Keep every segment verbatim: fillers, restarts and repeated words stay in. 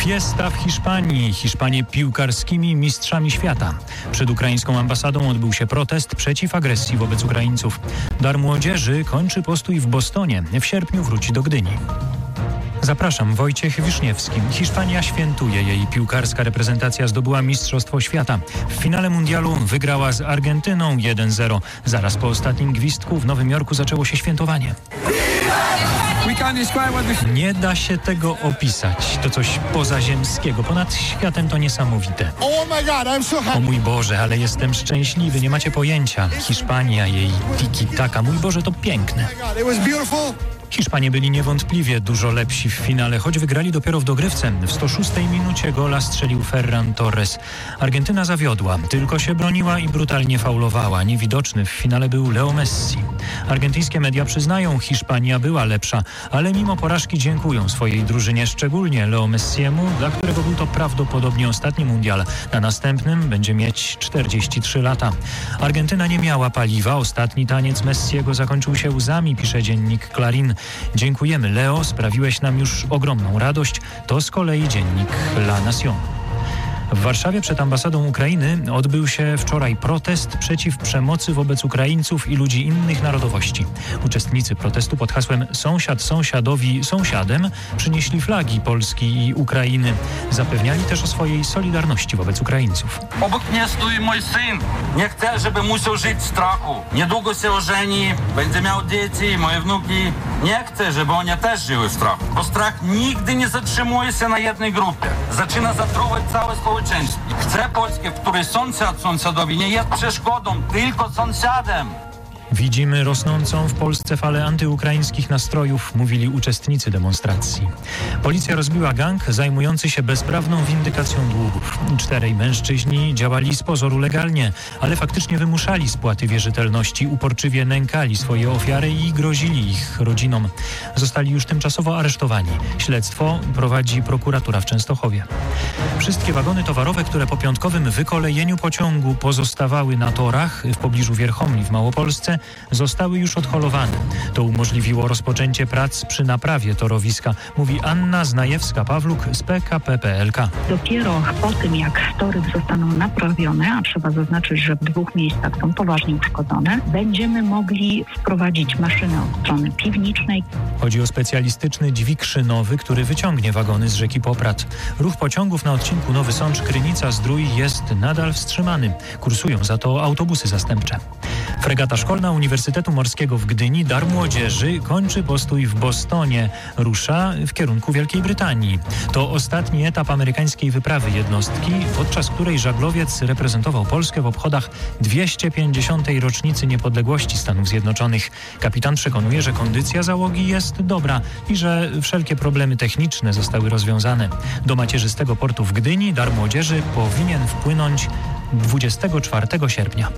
Fiesta w Hiszpanii. Hiszpanie piłkarskimi mistrzami świata. Przed ukraińską ambasadą odbył się protest przeciw agresji wobec Ukraińców. Dar Młodzieży kończy postój w Bostonie. W sierpniu wróci do Gdyni. Zapraszam, Wojciech Wiszniewski. Hiszpania świętuje. Jej piłkarska reprezentacja zdobyła Mistrzostwo Świata. W finale mundialu wygrała z Argentyną jeden zero. Zaraz po ostatnim gwizdku w Nowym Jorku zaczęło się świętowanie. Nie da się tego opisać. To coś pozaziemskiego. Ponad światem to niesamowite. O mój Boże, ale jestem szczęśliwy. Nie macie pojęcia. Hiszpania, jej tiki-taka. Mój Boże, to piękne. Hiszpanie byli niewątpliwie dużo lepsi w finale, choć wygrali dopiero w dogrywce. W sto szóstej minucie gola strzelił Ferran Torres. Argentyna zawiodła, tylko się broniła i brutalnie faulowała. Niewidoczny w finale był Leo Messi. Argentyńskie media przyznają, Hiszpania była lepsza, ale mimo porażki dziękują swojej drużynie, szczególnie Leo Messiemu, dla którego był to prawdopodobnie ostatni mundial. Na następnym będzie mieć czterdzieści trzy lata. Argentyna nie miała paliwa. Ostatni taniec Messiego zakończył się łzami, pisze dziennik Clarín. Dziękujemy, Leo, sprawiłeś nam już ogromną radość. To z kolei dziennik La Nación. W Warszawie przed ambasadą Ukrainy odbył się wczoraj protest przeciw przemocy wobec Ukraińców i ludzi innych narodowości. Uczestnicy protestu pod hasłem Sąsiad sąsiadowi sąsiadem przynieśli flagi Polski i Ukrainy. Zapewniali też o swojej solidarności wobec Ukraińców. Obok mnie stoi mój syn. Nie chcę, żeby musiał żyć w strachu. Niedługo się ożeni, będzie miał dzieci, moje wnuki. Nie chcę, żeby oni też żyły w strachu. Bo strach nigdy nie zatrzymuje się na jednej grupie. Zaczyna zatruwać całe społeczeństwo. Chcę Polskę, w której sąsiad sąsiadowi nie jest przeszkodą, tylko sąsiadem. Widzimy rosnącą w Polsce falę antyukraińskich nastrojów, mówili uczestnicy demonstracji. Policja rozbiła gang zajmujący się bezprawną windykacją długów. Czterej mężczyźni działali z pozoru legalnie, ale faktycznie wymuszali spłaty wierzytelności, uporczywie nękali swoje ofiary i grozili ich rodzinom. Zostali już tymczasowo aresztowani. Śledztwo prowadzi prokuratura w Częstochowie. Wszystkie wagony towarowe, które po piątkowym wykolejeniu pociągu pozostawały na torach w pobliżu Wierchomli w Małopolsce, zostały już odholowane. To umożliwiło rozpoczęcie prac przy naprawie torowiska, mówi Anna Znajewska-Pawluk z P K P P L K. Dopiero po tym, jak tory zostaną naprawione, a trzeba zaznaczyć, że w dwóch miejscach są poważnie uszkodzone, będziemy mogli wprowadzić maszynę od strony piwnicznej. Chodzi o specjalistyczny dźwig szynowy, który wyciągnie wagony z rzeki Poprad. Ruch pociągów na odcinku Nowy Sącz-Krynica-Zdrój jest nadal wstrzymany. Kursują za to autobusy zastępcze. Fregata szkolna Uniwersytetu Morskiego w Gdyni Dar Młodzieży kończy postój w Bostonie. Rusza w kierunku Wielkiej Brytanii. To ostatni etap amerykańskiej wyprawy jednostki, podczas której żaglowiec reprezentował Polskę w obchodach dwieście pięćdziesiątej rocznicy niepodległości Stanów Zjednoczonych. Kapitan przekonuje, że kondycja załogi jest dobra i że wszelkie problemy techniczne zostały rozwiązane. Do macierzystego portu w Gdyni Dar Młodzieży powinien wpłynąć dwudziestego czwartego sierpnia.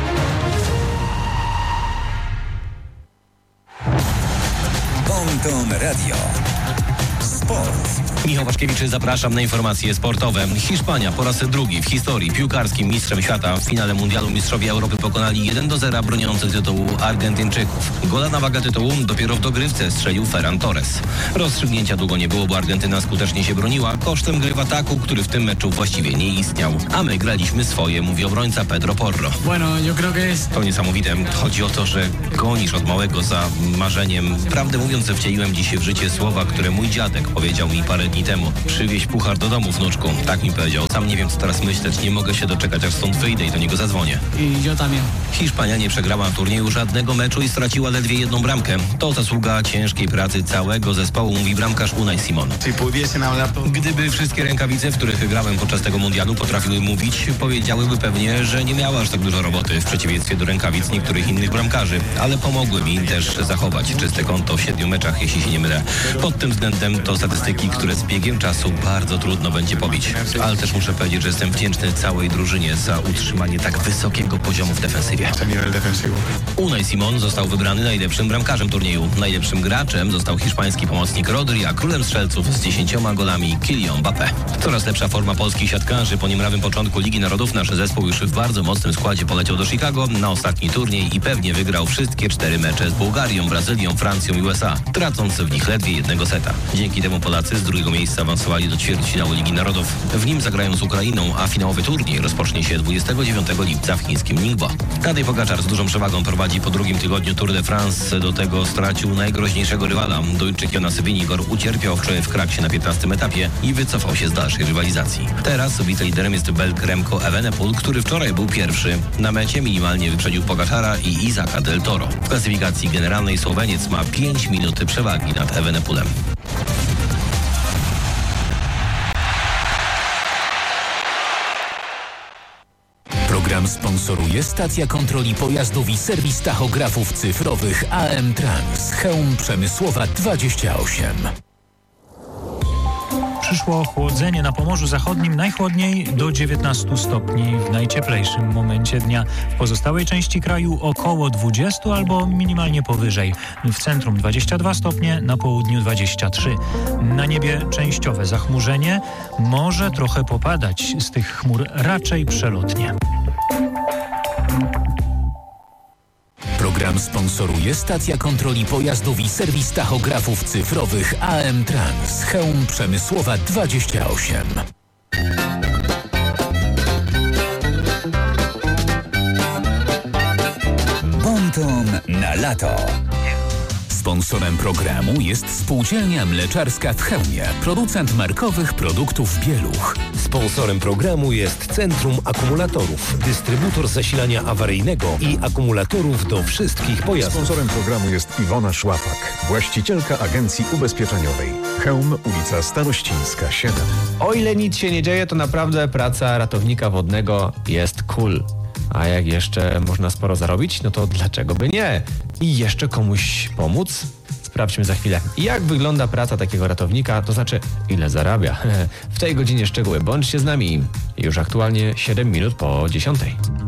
Ponton Radio. Sport. Michał Waszkiewicz, zapraszam na informacje sportowe. Hiszpania po raz drugi w historii piłkarskim mistrzem świata. W finale mundialu mistrzowie Europy pokonali jeden do zera broniących tytułu Argentyńczyków. Gola na wagę tytułu dopiero w dogrywce strzelił Ferran Torres. Rozstrzygnięcia długo nie było, bo Argentyna skutecznie się broniła kosztem gry w ataku, który w tym meczu właściwie nie istniał. A my graliśmy swoje, mówi obrońca Pedro Porro. To niesamowite. Chodzi o to, że gonisz od małego za marzeniem. Prawdę mówiąc, wcieliłem dzisiaj w życie słowa, które mój dziadek powiedział mi parę dni temu. Przywieź puchar do domu, wnuczku. Tak mi powiedział. Sam nie wiem, co teraz myśleć. Nie mogę się doczekać, aż stąd wyjdę i do niego zadzwonię. I yo también. Hiszpania nie przegrała na turnieju żadnego meczu i straciła ledwie jedną bramkę. To zasługa ciężkiej pracy całego zespołu, mówi bramkarz Unai Simon. Gdyby wszystkie rękawice, w których grałem podczas tego mundialu, potrafiły mówić, powiedziałyby pewnie, że nie miała aż tak dużo roboty, w przeciwieństwie do rękawic niektórych innych bramkarzy. Ale pomogły mi też zachować czyste konto w siedmiu meczach, jeśli się nie mylę. Pod tym względem to statystyki, które z biegiem czasu bardzo trudno będzie pobić. Ale też muszę powiedzieć, że jestem wdzięczny całej drużynie za utrzymanie tak wysokiego poziomu w defensywie. Unai Simon został wybrany najlepszym bramkarzem turnieju. Najlepszym graczem został hiszpański pomocnik Rodri, a królem strzelców z dziesięcioma golami Kylian Mbappé. Coraz lepsza forma polskich siatkarzy. Po niemrawym początku Ligi Narodów nasz zespół już w bardzo mocnym składzie poleciał do Chicago na ostatni turniej i pewnie wygrał wszystkie cztery mecze z Bułgarią, Brazylią, Francją i U S A, tracąc w nich ledwie jednego seta. Dzięki temu Polacy z drugiego trzeciego miejsca awansowali do ćwierćfinału Ligi Narodów. W nim zagrają z Ukrainą, a finałowy turniej rozpocznie się dwudziestego dziewiątego lipca w chińskim Ningbo. Tadej Pogačar z dużą przewagą prowadzi po drugim tygodniu Tour de France. Do tego stracił najgroźniejszego rywala. Duńczyk Jonas Vingegaard ucierpiał wczoraj w Kraksie na piętnastym etapie i wycofał się z dalszej rywalizacji. Teraz wiceliderem jest Belg Remco Evenepoel, który wczoraj był pierwszy. Na mecie minimalnie wyprzedził Pogačara i Isaaca del Toro. W klasyfikacji generalnej Słoweniec ma pięć minut przewagi nad Evenepoelem. Program sponsoruje stacja kontroli pojazdów i serwis tachografów cyfrowych A M Trans. Chełm Przemysłowa dwadzieścia osiem. Przyszło chłodzenie na Pomorzu Zachodnim, najchłodniej do dziewiętnastu stopni w najcieplejszym momencie dnia. W pozostałej części kraju około dwudziestu albo minimalnie powyżej. W centrum dwadzieścia dwa stopnie, na południu dwadzieścia trzy. Na niebie częściowe zachmurzenie, może trochę popadać, z tych chmur raczej przelotnie. Program sponsoruje stacja kontroli pojazdów i serwis tachografów cyfrowych A M Trans. Chełm Przemysłowa dwadzieścia osiem. Bonton na lato. Sponsorem programu jest Spółdzielnia Mleczarska w Chełmie, producent markowych produktów Bieluch. Sponsorem programu jest Centrum Akumulatorów, dystrybutor zasilania awaryjnego i akumulatorów do wszystkich pojazdów. Sponsorem programu jest Iwona Szłapak, właścicielka agencji ubezpieczeniowej. Chełm, ulica Starościńska siedem. O ile nic się nie dzieje, to naprawdę praca ratownika wodnego jest cool. A jak jeszcze można sporo zarobić, no to dlaczego by nie? I jeszcze komuś pomóc? Sprawdźmy za chwilę, jak wygląda praca takiego ratownika, to znaczy ile zarabia. W tej godzinie szczegóły. Bądźcie z nami. Już aktualnie siedem minut po dziesiątej.